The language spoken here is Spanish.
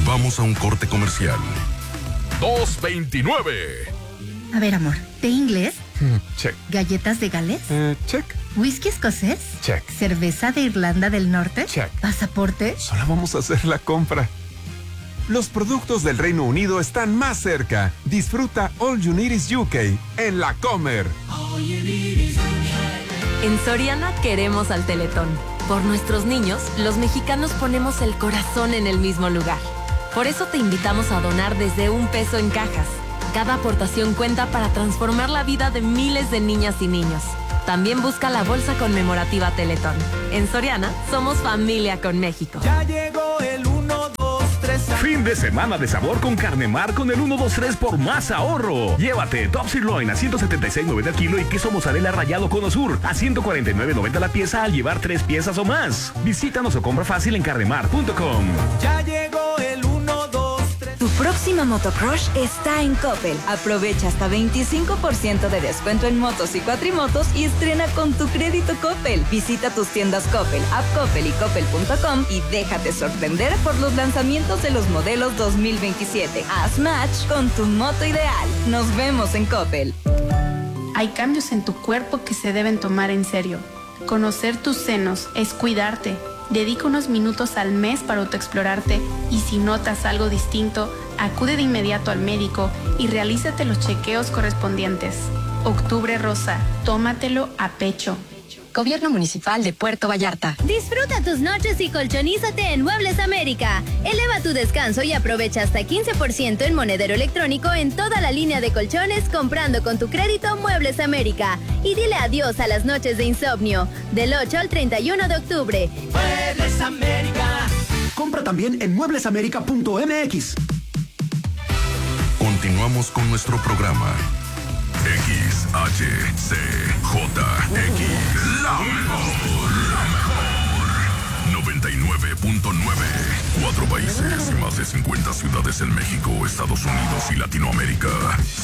Vamos a un corte comercial. 2.29. A ver, amor, ¿té inglés? Check. ¿Galletas de Gales? Check. ¿Whisky escocés? Check. ¿Cerveza de Irlanda del Norte? Check. ¿Pasaporte? Solo vamos a hacer la compra. Los productos del Reino Unido están más cerca. Disfruta All You Need Is UK en La Comer. En Soriana queremos al Teletón. Por nuestros niños, los mexicanos ponemos el corazón en el mismo lugar. Por eso te invitamos a donar desde $1 en cajas. Cada aportación cuenta para transformar la vida de miles de niñas y niños. También busca la bolsa conmemorativa Teletón. En Soriana, somos familia con México. Ya llegó el 1, 2, 3. Fin de semana de sabor con Carne Mar con el 1, 2, 3 por más ahorro. Llévate top sirloin a $176.90 el kilo y queso mozzarella rallado Cono Sur a $149.90 la pieza al llevar 3 piezas o más. Visítanos o compra fácil en carnemar.com. Ya llegó el 1, 2, 3. Tu próxima motocrush está en Coppel. Aprovecha hasta 25% de descuento en motos y cuatrimotos y estrena con tu crédito Coppel. Visita tus tiendas Coppel, App Coppel y Coppel.com y déjate sorprender por los lanzamientos de los modelos 2027. Haz match con tu moto ideal. Nos vemos en Coppel. Hay cambios en tu cuerpo que se deben tomar en serio. Conocer tus senos es cuidarte. Dedica unos minutos al mes para autoexplorarte y si notas algo distinto, acude de inmediato al médico y realízate los chequeos correspondientes. Octubre Rosa, tómatelo a pecho. Gobierno Municipal de Puerto Vallarta. Disfruta tus noches y colchonízate en Muebles América. Eleva tu descanso y aprovecha hasta 15% en monedero electrónico en toda la línea de colchones comprando con tu crédito Muebles América. Y dile adiós a las noches de insomnio. Del 8 al 31 de octubre. Muebles América. Compra también en mueblesamerica.mx. Continuamos con nuestro programa. XHCJX, la mejor. 99.9. 4 países y más de 50 ciudades en México, Estados Unidos y Latinoamérica.